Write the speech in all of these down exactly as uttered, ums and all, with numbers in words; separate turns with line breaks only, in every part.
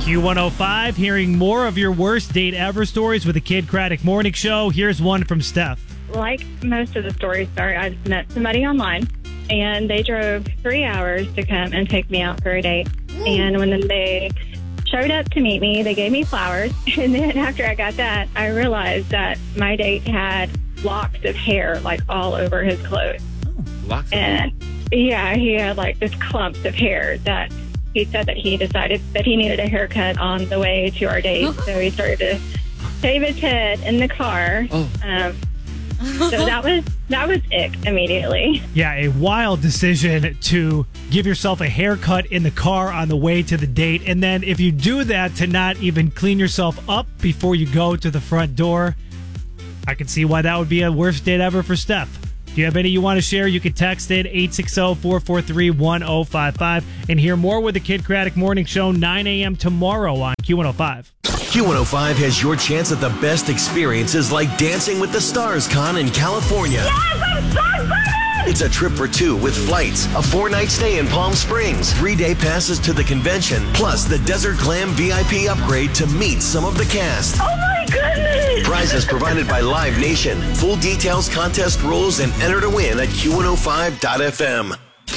Q one oh five, hearing more of your worst date ever stories with the Kid Craddock Morning Show. Here's one from Steph.
Like most of the stories start, I just met somebody online, and they drove three hours to come and take me out for a date. Mm. And when they showed up to meet me, they gave me flowers. And then after I got that, I realized that my date had locks of hair, like, all over his clothes.
Oh, locks of
and, hair? Yeah, he had, like, this clumps of hair that he said that he decided that he needed a haircut on the way to our date. So he started to shave his head in the car.
Oh.
Um, so that was that was ick immediately.
Yeah, a wild decision to give yourself a haircut in the car on the way to the date. And then if you do that, to not even clean yourself up before you go to the front door. I can see why that would be a worst date ever for Steph. Do you have any you want to share? You can text it eight six zero, four four three, one zero five five and hear more with the Kid Craddock Morning Show, nine a.m. tomorrow on Q one oh five.
Q one oh five has your chance at the best experiences like Dancing with the Stars Con in California.
Yes, I'm so excited!
It's a trip for two with flights, a four-night stay in Palm Springs, three-day passes to the convention, plus the Desert Glam V I P upgrade to meet some of the cast.
Oh my goodness!
Prizes provided by Live Nation. Full details, contest rules, and enter to win at Q one oh five dot f m.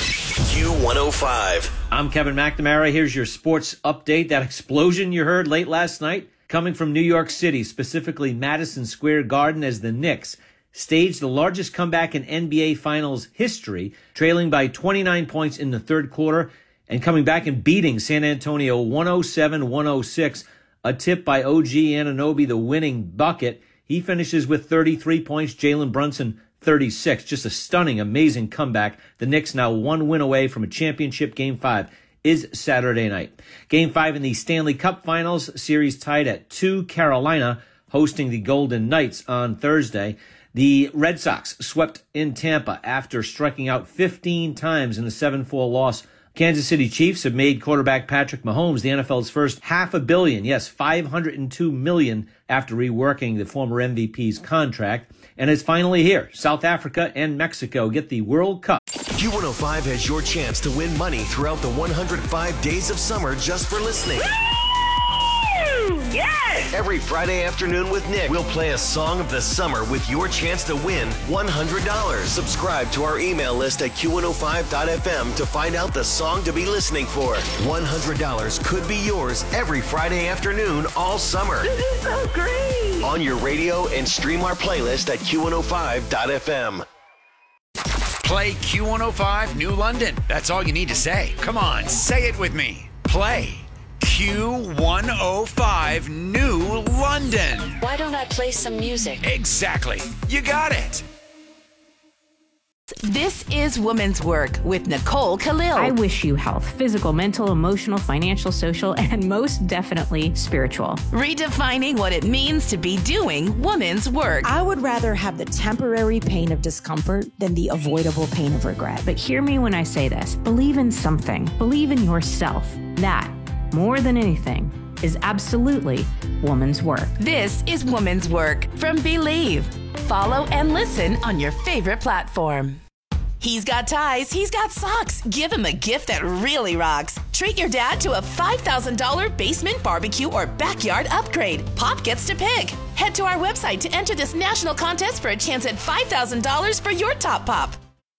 Q one oh five.
I'm Kevin McNamara. Here's your sports update. That explosion you heard late last night coming from New York City, specifically Madison Square Garden, as the Knicks staged the largest comeback in N B A Finals history, trailing by twenty-nine points in the third quarter and coming back and beating San Antonio one oh seven one oh six. A tip by O G Anunoby, the winning bucket. He finishes with thirty-three points. Jalen Brunson, thirty-six. Just a stunning, amazing comeback. The Knicks now one win away from a championship. Game five is Saturday night. Game five in the Stanley Cup Finals, series tied at two. Carolina hosting the Golden Knights on Thursday. The Red Sox swept in Tampa after striking out fifteen times in a seven four loss. Kansas City Chiefs have made quarterback Patrick Mahomes the N F L's first half a billion, yes, five hundred two million dollars after reworking the former M V P's contract. And it's finally here. South Africa and Mexico get the World Cup.
Q one oh five has your chance to win money throughout the one hundred five days of summer just for listening.
Yes!
Every Friday afternoon with Nick, we'll play a song of the summer with your chance to win one hundred dollars. Subscribe to our email list at Q one oh five dot f m to find out the song to be listening for. one hundred dollars could be yours every Friday afternoon all summer.
This is so great!
On your radio and stream our playlist at Q one oh five dot f m.
Play Q one oh five New London. That's all you need to say. Come on, say it with me. Play Q one oh five New London.
Why don't I play some music?
Exactly. You got it.
This is Woman's Work with Nicole Khalil.
I wish you health, physical, mental, emotional, financial, social, and most definitely spiritual.
Redefining what it means to be doing woman's work.
I would rather have the temporary pain of discomfort than the avoidable pain of regret.
But hear me when I say this. Believe in something. Believe in yourself. That, more than anything, is absolutely woman's work.
This is Woman's Work from Believe. Follow and listen on your favorite platform. He's got ties, he's got socks. Give him a gift that really rocks. Treat your dad to a five thousand dollars basement barbecue or backyard upgrade. Pop gets to pick. Head to our website to enter this national contest for a chance at five thousand dollars for your top pop.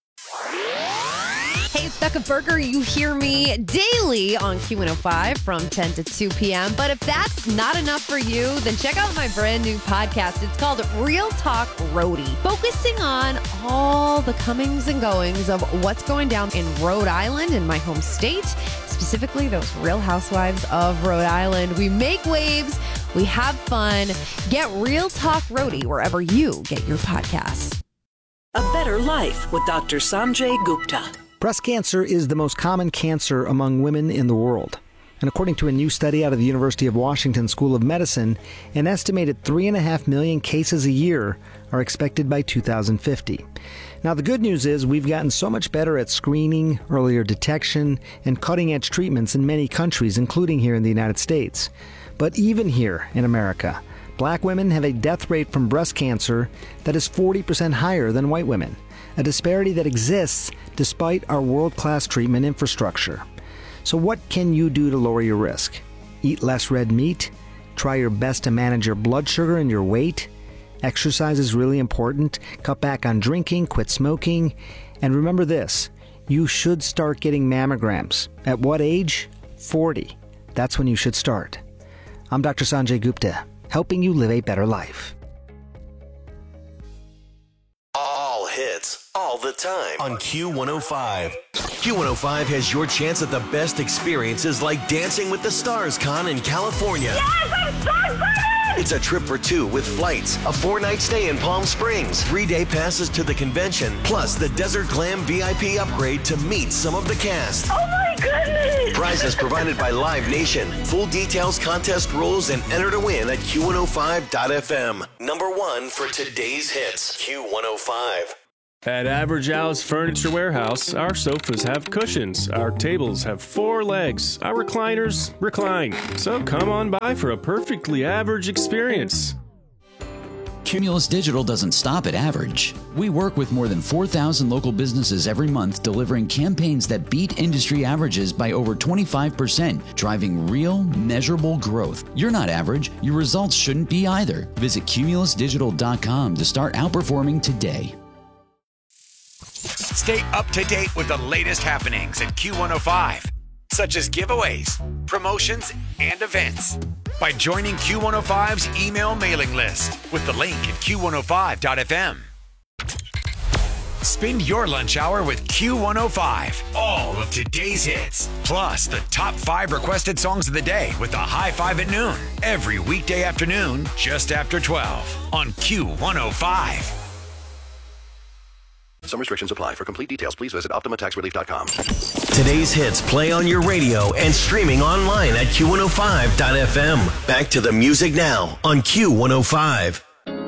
Hey, it's Becca Berger. You hear me daily on Q one oh five from ten to two p.m. But if that's not enough for you, then check out my brand new podcast. It's called Real Talk Roadie, focusing on all the comings and goings of what's going down in Rhode Island, in my home state, specifically those Real Housewives of Rhode Island. We make waves. We have fun. Get Real Talk Roadie wherever you get your podcasts.
A Better Life with Doctor Sanjay Gupta.
Breast cancer is the most common cancer among women in the world. And according to a new study out of the University of Washington School of Medicine, an estimated three and a half million cases a year are expected by two thousand fifty. Now, the good news is we've gotten so much better at screening, earlier detection, and cutting-edge treatments in many countries, including here in the United States. But even here in America, black women have a death rate from breast cancer that is forty percent higher than white women, a disparity that exists despite our world-class treatment infrastructure. So what can you do to lower your risk? Eat less red meat. Try your best to manage your blood sugar and your weight. Exercise is really important. Cut back on drinking, quit smoking. And remember this, you should start getting mammograms. At what age? forty. That's when you should start. I'm Doctor Sanjay Gupta, helping you live a better life.
All hits, all the time on Q one oh five. Q one oh five has your chance at the best experiences like Dancing with the Stars Con in California.
Yes, I'm so excited!
It's a trip for two with flights, a four-night stay in Palm Springs, three-day passes to the convention, plus the Desert Glam V I P upgrade to meet some of the cast.
Oh my goodness!
Prizes provided by Live Nation. Full details, contest rules, and enter to win at Q one oh five dot f m. Number one for today's hits, Q one oh five.
At Average Al's Furniture Warehouse, our sofas have cushions, our tables have four legs, our recliners recline. So come on by for a perfectly average experience.
Cumulus Digital doesn't stop at average. We work with more than four thousand local businesses every month, delivering campaigns that beat industry averages by over twenty-five percent, driving real, measurable growth. You're not average. Your results shouldn't be either. Visit cumulus digital dot com to start outperforming today.
Stay up to date with the latest happenings at Q one oh five, such as giveaways, promotions, and events by joining Q one oh five's email mailing list with the link at Q one oh five dot f m. Spend your lunch hour with Q one oh five. All of today's hits, plus the top five requested songs of the day with the High Five at noon, every weekday afternoon just after twelve on Q one oh five.
Some restrictions apply. For complete details, please visit Optima Tax Relief dot com. Today's hits play on your radio and streaming online at Q one oh five dot f m. Back to the music now on Q one oh five.